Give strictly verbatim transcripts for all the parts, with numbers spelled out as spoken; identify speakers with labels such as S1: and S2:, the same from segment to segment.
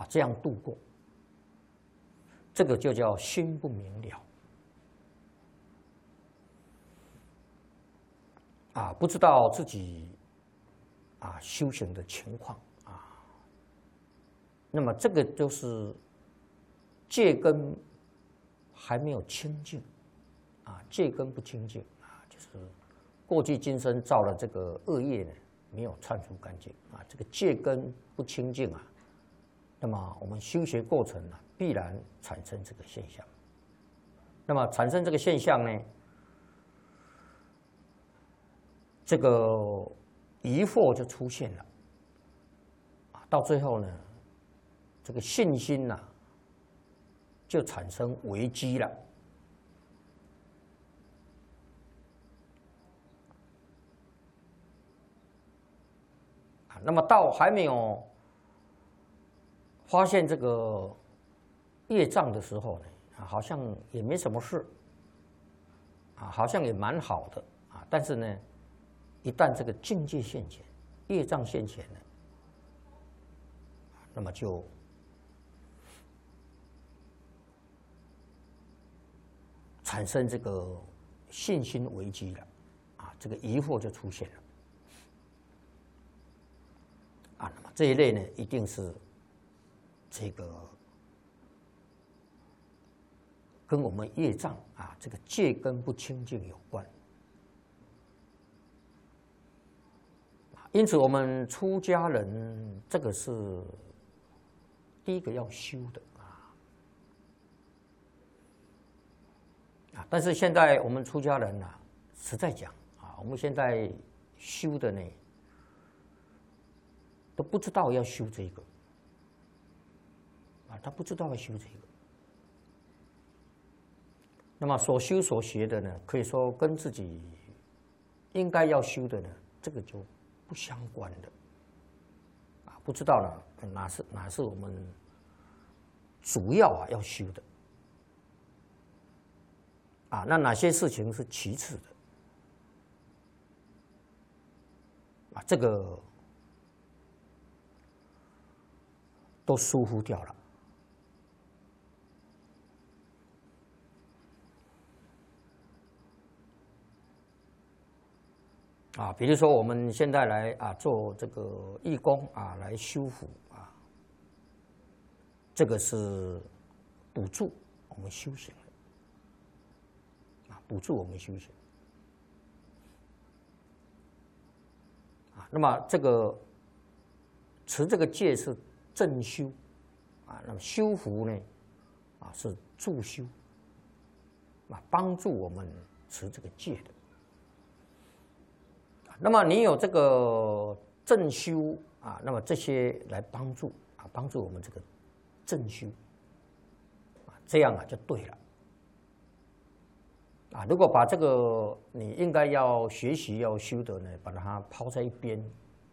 S1: 这样度过，这个就叫心不明了。啊，不知道自己啊修行的情况啊，那么这个就是戒根还没有清净啊，戒根不清净啊，就是过去今生造了这个恶业呢，没有忏除干净啊，这个戒根不清净啊，那么我们修学过程呢，必然产生这个现象。那么产生这个现象呢？这个疑惑就出现了，到最后呢，这个信心呐、啊，就产生危机了。那么到还没有发现这个业障的时候呢，啊，好像也没什么事，啊，好像也蛮好的啊，但是呢。一旦这个境界现前，业障现前了，那么就产生这个信心危机了，啊，这个疑惑就出现了，啊，那么这一类呢，一定是这个跟我们业障啊，这个戒根不清净有关。因此，我们出家人这个是第一个要修的啊。啊，但是现在我们出家人啊，实在讲啊，我们现在修的呢，都不知道要修这个啊，他不知道要修这个。那么所修所学的呢，可以说跟自己应该要修的呢，这个就不相关的，啊，不知道呢，哪是哪是我们主要啊要修的，啊，那哪些事情是其次的，啊，这个都疏忽掉了。啊，比如说我们现在来啊做这个义工啊，来修福啊，这个是补助我们修行的啊，补助我们修行啊。那么这个持这个戒是正修啊，那么修福呢啊是助修啊，帮助我们持这个戒的。那么你有这个正修啊，那么这些来帮助啊，帮助我们这个正修啊，这样啊就对了啊。如果把这个你应该要学习要修的呢，把它抛在一边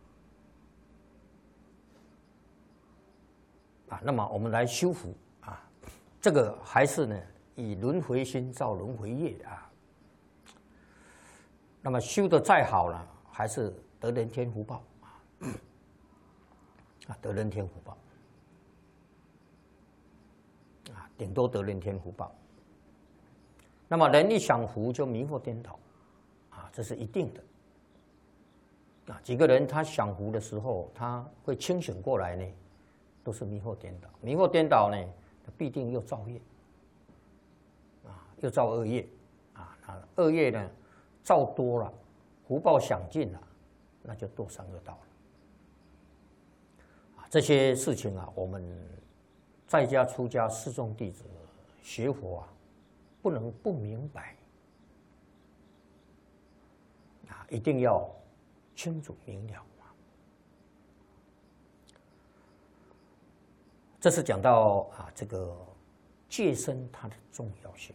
S1: 啊，那么我们来修福啊，这个还是呢以轮回心造轮回业啊。那么修的再好了，还是得人天福报啊，啊，得人天福报啊，顶多得人天福报。那么人一享福就迷惑颠倒啊，这是一定的啊。几个人他享福的时候，他会清醒过来呢，都是迷惑颠倒。迷惑颠倒呢，必定又造业啊，又造恶业啊。那恶业呢，造多了。福报享尽了，那就堕三恶道了。啊，这些事情啊，我们在家出家四众弟子学佛啊，不能不明白啊，一定要清楚明了啊。这是讲到啊，这个戒身它的重要性。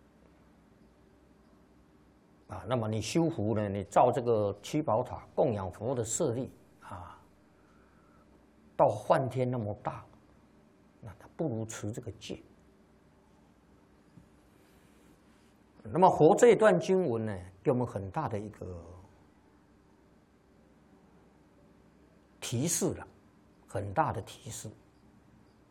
S1: 啊，那么你修福呢？你造这个七宝塔供养佛的舍利啊，到梵天那么大，那他不如持这个戒。那么佛这一段经文呢，给我们很大的一个提示了，很大的提示